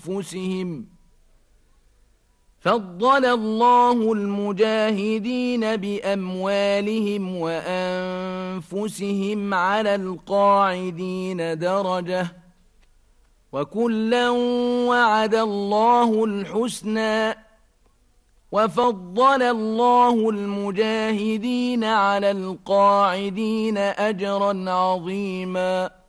أنفسهم فضل الله المجاهدين بأموالهم وأنفسهم على القاعدين درجة وكلا وعد الله الحسنى وفضل الله المجاهدين على القاعدين أجرا عظيما